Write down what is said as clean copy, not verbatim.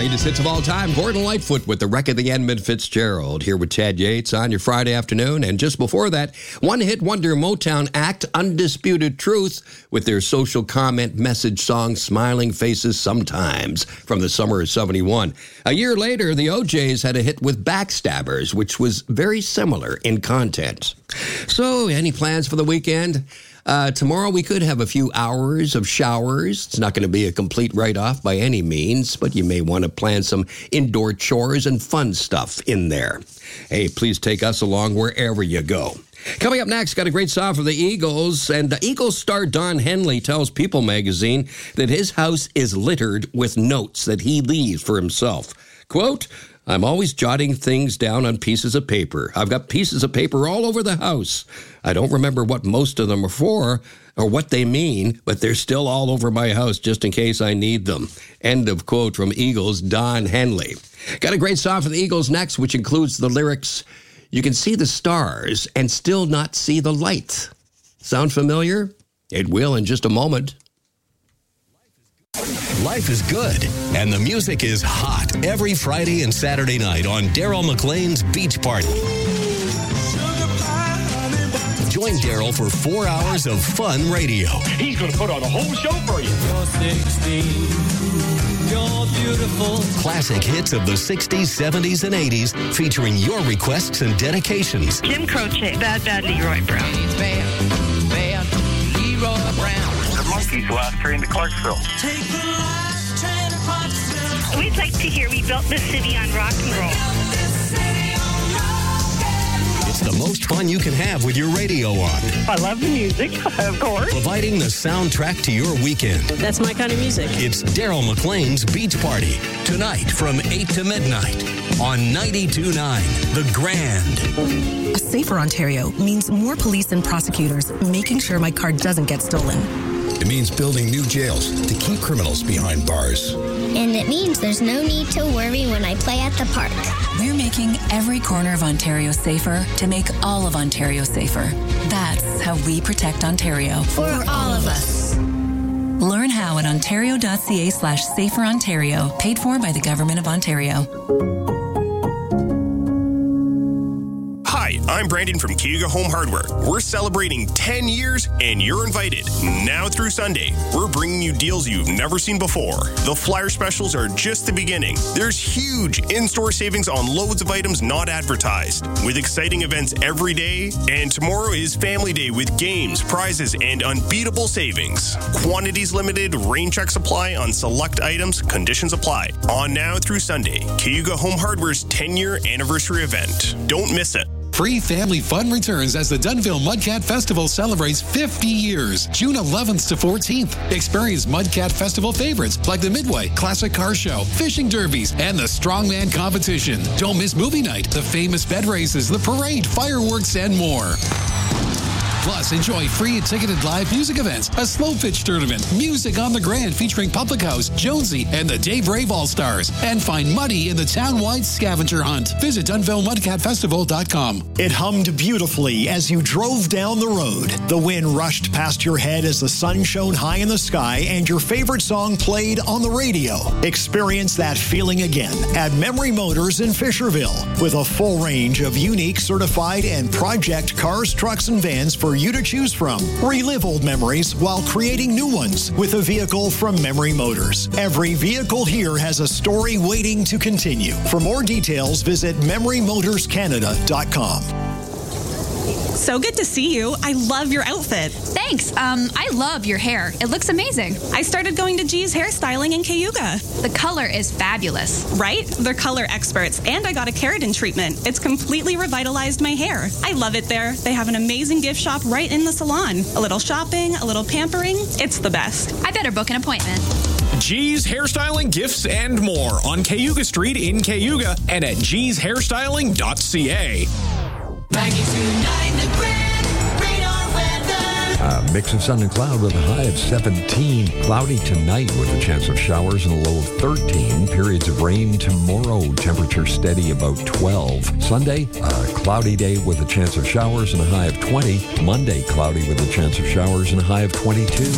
greatest hits of all time. Gordon Lightfoot with the Wreck of the Edmund Fitzgerald. Here with Ted Yates on your Friday afternoon. And just before that, one-hit wonder Motown act Undisputed Truth with their social comment message song Smiling Faces Sometimes from the summer of 71. A year later, the OJs had a hit with Backstabbers, which was very similar in content. So, any plans for the weekend? Tomorrow we could have a few hours of showers. It's not going to be a complete write-off by any means, but you may want to plan some indoor chores and fun stuff in there. Hey, please take us along wherever you go. Coming up next, got a great song from the Eagles, and the Eagles star Don Henley tells People magazine that his house is littered with notes that he leaves for himself. Quote, I'm always jotting things down on pieces of paper. I've got pieces of paper all over the house. I don't remember what most of them are for or what they mean, but they're still all over my house just in case I need them. End of quote from Eagles Don Henley. Got a great song for the Eagles next, which includes the lyrics, you can see the stars and still not see the light. Sound familiar? It will in just a moment. Life is good, and the music is hot every Friday and Saturday night on Daryl McLean's Beach Party. Join Daryl for 4 hours of fun radio. He's going to put on a whole show for you. You're 16, you're beautiful. Classic hits of the 60s, 70s, and 80s featuring your requests and dedications. Jim Croce, Bad Leroy Brown. Bad Leroy Brown. The Monkees' last train to Clarksville. Take the last train to Clarksville. We'd like to hear We Built This City on Rock and Roll. It's the most fun you can have with your radio on. I love the music, of course. Providing the soundtrack to your weekend. That's my kind of music. It's Daryl McLean's Beach Party. Tonight from 8 to midnight on 92.9 The Grand. A safer Ontario means more police and prosecutors making sure my car doesn't get stolen. It means building new jails to keep criminals behind bars. And it means there's no need to worry when I play at the park. We're making every corner of Ontario safer to make all of Ontario safer. That's how we protect Ontario. For all of us. Learn how at ontario.ca/saferontario, paid for by the Government of Ontario. Hi, I'm Brandon from Cayuga Home Hardware. We're celebrating 10 years and you're invited. Now through Sunday, we're bringing you deals you've never seen before. The flyer specials are just the beginning. There's huge in-store savings on loads of items not advertised, with exciting events every day. And tomorrow is Family Day with games, prizes, and unbeatable savings. Quantities limited, rain check supply on select items, conditions apply. On now through Sunday, Cayuga Home Hardware's 10-year anniversary event. Don't miss it. Free family fun returns as the Dunnville Mudcat Festival celebrates 50 years, June 11th to 14th. Experience Mudcat Festival favorites like the Midway Classic Car Show, fishing derbies, and the Strongman Competition. Don't miss movie night, the famous bed races, the parade, fireworks, and more. Plus, enjoy free ticketed live music events, a slow pitch tournament, music on the Grand featuring Public House, Jonesy, and the Dave Rave All-Stars. And find money in the town-wide scavenger hunt. Visit DunnvilleMudcatFestival.com. It hummed beautifully as you drove down the road. The wind rushed past your head as the sun shone high in the sky and your favorite song played on the radio. Experience that feeling again at Memory Motors in Fisherville with a full range of unique, certified, and project cars, trucks, and vans for you to choose from. Relive old memories while creating new ones with a vehicle from Memory Motors. Every vehicle here has a story waiting to continue. For more details, visit MemoryMotorsCanada.com. So good to see you. I love your outfit. Thanks. I love your hair. It looks amazing. I started going to G's Hairstyling in Cayuga. The color is fabulous. Right? They're color experts, and I got a keratin treatment. It's completely revitalized my hair. I love it there. They have an amazing gift shop right in the salon. A little shopping, a little pampering. It's the best. I better book an appointment. G's Hairstyling, Gifts, and more on Cayuga Street in Cayuga and at gshairstyling.ca. 92.9 The Grand, radar weather. Mix of sun and cloud with a high of 17. Cloudy tonight with a chance of showers and a low of 13. Periods of rain tomorrow. Temperature steady about 12. Sunday, a cloudy day with a chance of showers and a high of 20. Monday, cloudy with a chance of showers and a high of 22.